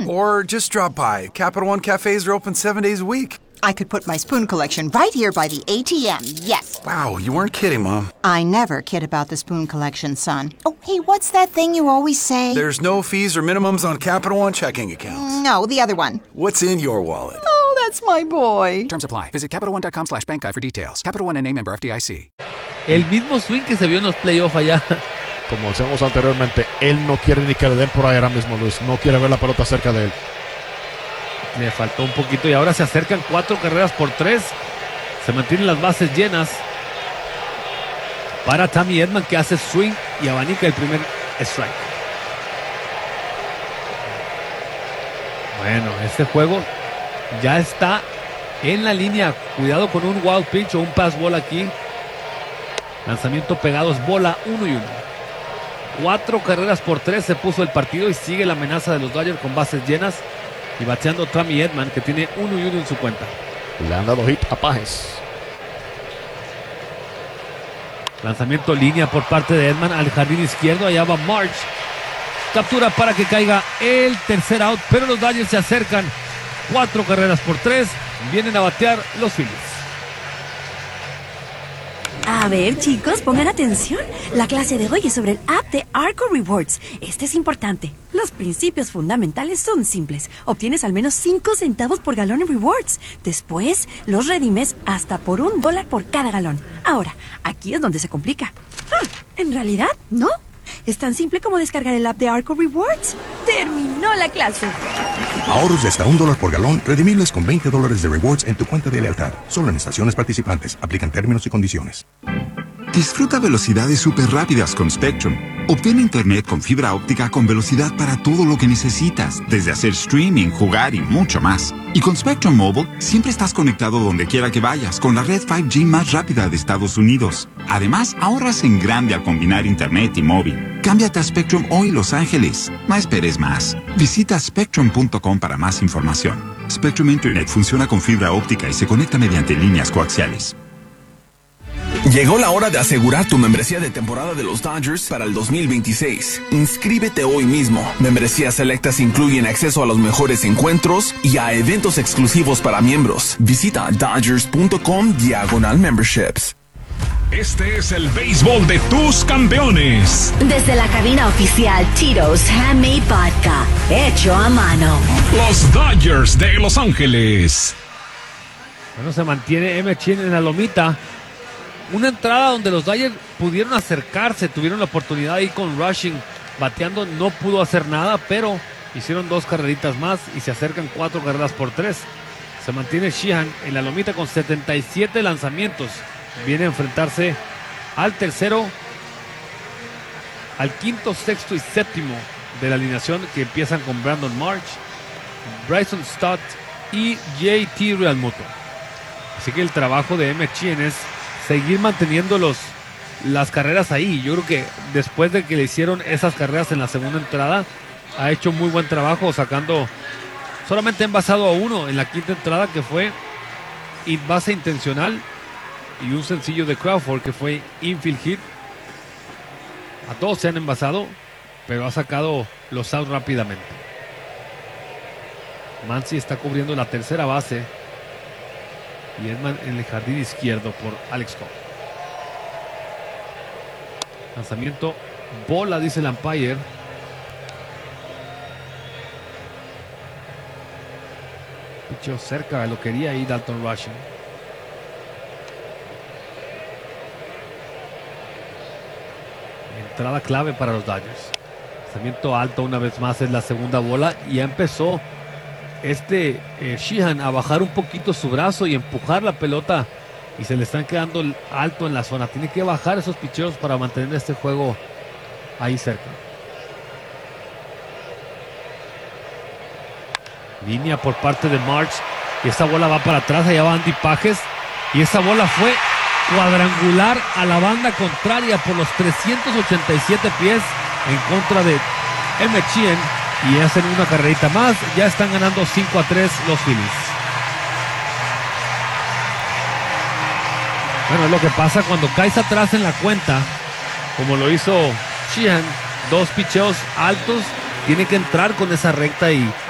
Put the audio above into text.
Or just drop by. Capital One cafes are open 7 days a week. I could put my spoon collection right here by the ATM, yes. Wow, you weren't kidding, Mom. I never kid about the spoon collection, son. Oh, hey, what's that thing you always say? There's no fees or minimums on Capital One checking accounts. No, the other one. What's in your wallet? Oh, that's my boy. Terms apply. Visit CapitalOne.com/bankguide for details. Capital One NA, member FDIC. El mismo swing que se vio en los playoffs allá. Como decíamos anteriormente, él no quiere ni que le den por ahí ahora mismo, Luis. No quiere ver la pelota cerca de él. Le faltó un poquito y ahora se acercan 4 carreras por 3. Se mantienen las bases llenas para Tommy Edman, que hace swing y abanica el primer strike. Bueno, este juego ya está en la línea. Cuidado con un wild pitch o un pass ball aquí. Lanzamiento pegado, es bola, 1-1. 4 carreras por 3 se puso el partido y sigue la amenaza de los Dodgers con bases llenas. Y bateando Tommy Edman, que tiene 1-1 en su cuenta. Le han dado hit a Pages. Lanzamiento línea por parte de Edman al jardín izquierdo. Allá va March. Captura para que caiga el tercer out. Pero los Dodgers se acercan. 4 carreras por 3. Vienen a batear los Phillies. A ver, chicos, pongan atención. La clase de hoy es sobre el app de Arco Rewards. Este es importante. Los principios fundamentales son simples. Obtienes al menos 5 centavos por galón en rewards. Después, los redimes hasta por $1 por cada galón. Ahora, aquí es donde se complica. En realidad, no. Es tan simple como descargar el app de Arco Rewards. ¡Terminó la clase! Ahorros de hasta $1 por galón, redimibles con $20 de rewards en tu cuenta de lealtad. Solo en estaciones participantes. Aplican términos y condiciones. Disfruta velocidades súper rápidas con Spectrum. Obtén internet con fibra óptica con velocidad para todo lo que necesitas, desde hacer streaming, jugar y mucho más. Y con Spectrum Mobile, siempre estás conectado donde quiera que vayas, con la red 5G más rápida de Estados Unidos. Además, ahorras en grande al combinar internet y móvil. Cámbiate a Spectrum hoy, Los Ángeles. No esperes más. Visita Spectrum.com para más información. Spectrum Internet funciona con fibra óptica y se conecta mediante líneas coaxiales. Llegó la hora de asegurar tu membresía de temporada de los Dodgers para el 2026. Inscríbete hoy mismo. Membresías selectas incluyen acceso a los mejores encuentros y a eventos exclusivos para miembros. Visita Dodgers.com/memberships. Este es el béisbol de tus campeones. Desde la cabina oficial Tito's Handmade Vodka, hecho a mano. Los Dodgers de Los Ángeles. Bueno, se mantiene Emmett Sheehan en la lomita. Una entrada donde los Dodgers pudieron acercarse, tuvieron la oportunidad ahí con Rushing bateando, no pudo hacer nada, pero hicieron 2 carreritas más y se acercan 4 carreras por 3. Se mantiene Sheehan en la lomita con 77 lanzamientos. Viene a enfrentarse al tercero, al quinto, sexto y séptimo de la alineación, que empiezan con Brandon March, Bryson Stott y JT Realmuto. Así que el trabajo de Emmett Sheehan es seguir manteniendo las carreras ahí. Yo creo que después de que le hicieron esas carreras en la segunda entrada, ha hecho muy buen trabajo, sacando, solamente envasado a 1 en la quinta entrada, que fue base intencional, y un sencillo de Crawford que fue infield hit. A todos se han envasado, pero ha sacado los outs rápidamente. Mansi está cubriendo la tercera base y Edman en el jardín izquierdo por Alex Cobb. Lanzamiento bola, dice el umpire. Pichó cerca de lo que quería ahí Dalton Rushing. Entrada clave para los Dodgers. Lanzamiento alto una vez más, es la segunda bola y ya empezó Sheehan a bajar un poquito su brazo y empujar la pelota, y se le están quedando alto en la zona. Tiene que bajar esos picheos para mantener este juego ahí cerca. Línea por parte de March y esa bola va para atrás. Allá va Andy Pages y esa bola fue cuadrangular a la banda contraria por los 387 pies en contra de Emmett Sheehan, y hacen una carrerita más. Ya están ganando 5-3 los Phillies. Bueno, es lo que pasa cuando caes atrás en la cuenta, como lo hizo Sheehan. 2 picheos altos, tiene que entrar con esa recta y